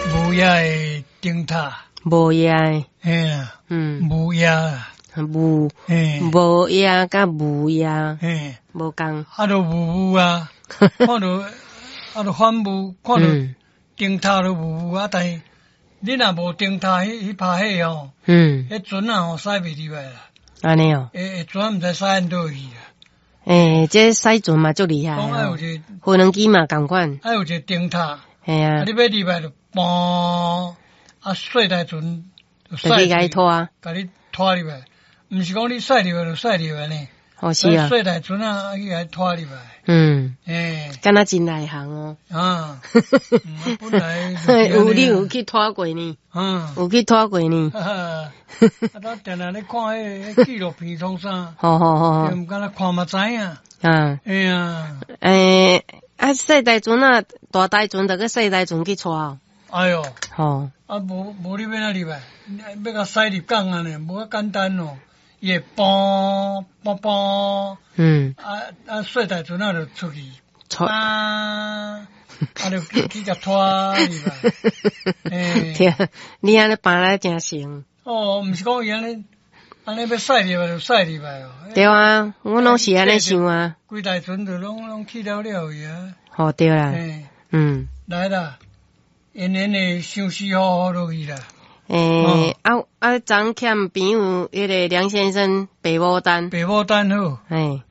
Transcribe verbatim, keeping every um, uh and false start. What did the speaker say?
无野的灯塔， 无野的， 嘿啦， 嗯， 无野啦， 无嘿， 无野甲无野嘿， 无共， 啊，都雾雾啊，看到啊，都反雾，看到嗯灯塔都雾雾啊，但是你若无灯塔，迄迄拍迄吼， 嗯， 迄船啊吼驶袂入来啦， 安尼哦， 诶，船毋知驶按倒去啦， 诶，这驶船嘛足厉害讲爱有哦， 一个， 飞轮机嘛共款， 爱有一个灯塔， 嘿啊啊，你，要入来就嘣，啊，细台船就就去甲伊拖， 甲你拖入来，毋是讲你驶入来就驶入来呢。 哦是啊， 细台船啊，去甲拖入来， 嗯， 诶， 敢若真内行哦， 啊，嗯本来就有你是安尼啊有去拖过呢， 嗯， 有去拖过呢， 哈哈，啊，咱定定咧看迄个纪录片创啥， 好好好好就，毋敢若看嘛知影， 啊， 哎呀， 诶，啊细台船啊，大台船着个细台船去拖哦， 哎哟， 吼， 啊无无你要哪入来，要甲驶入港啊呢，无较简单哦，伊会嘣嘣嘣， 嗯， 啊啊细台船啊就出去， 拖， 啊，啊就去去甲拖入来。诶， 对，你安尼搬来真成。 哦，毋是讲伊安尼，安尼要驶入来就驶入来哦。 对啊，我拢是安尼想啊。 规台船就拢拢去了了去啊。 好对啦， 诶， 嗯， 来啦，因因的相思好好落去啦。 诶、啊啊，昨欠朋友迄个梁先生爸母单， 爸母等好， 诶，